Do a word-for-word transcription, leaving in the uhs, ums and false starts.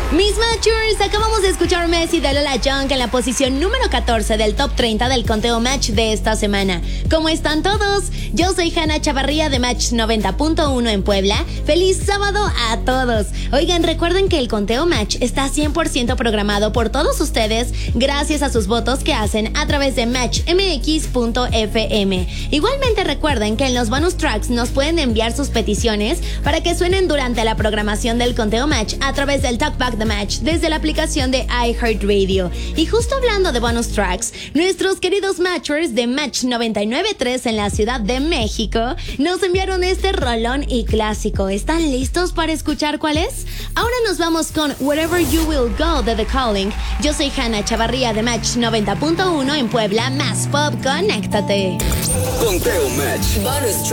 Mis Matchers, acabamos de escuchar Messi de Lola Young en la posición número catorce del top treinta del conteo Match de esta semana. ¿Cómo están todos? Yo soy Hanna Chavarría de Match noventa punto uno en Puebla. ¡Feliz sábado a todos! Oigan, recuerden que el conteo Match está cien por ciento programado por todos ustedes gracias a sus votos que hacen a través de match m x punto f m. Igualmente recuerden que en los bonus tracks nos pueden enviar sus peticiones para que suenen durante la programación del conteo Match a través del Talkback The Match desde la aplicación de iHeartRadio. Y justo hablando de bonus tracks, nuestros queridos Matchers de Match noventa y nueve punto tres en la Ciudad de México nos enviaron este rolón y clásico. ¿Están listos para escuchar cuál es? Ahora nos vamos con Wherever You Will Go de The Calling. Yo soy Hanna Chavarría de Match noventa punto uno en Puebla. Más pop, conéctate. Conteo Match. Bonus